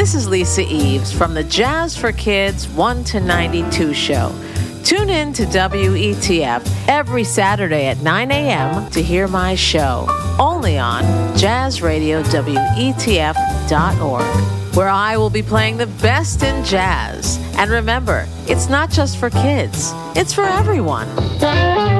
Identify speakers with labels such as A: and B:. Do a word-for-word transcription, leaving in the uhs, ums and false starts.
A: This is Lisa Eves from the Jazz for Kids one to ninety-two show. Tune in to W E T F every Saturday at nine a.m. to hear my show, only on jazz radio W E T F dot org, where I will be playing the best in jazz. And remember, it's not just for kids, it's for everyone.